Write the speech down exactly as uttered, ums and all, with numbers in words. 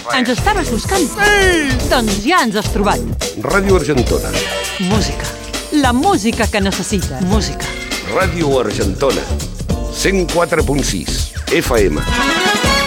Ens estaves buscant? Sí! Doncs ja ens has trobat. Ràdio Argentona. Música. La música que necessites. Música. Ràdio Argentona. cent quatre punt sis F M.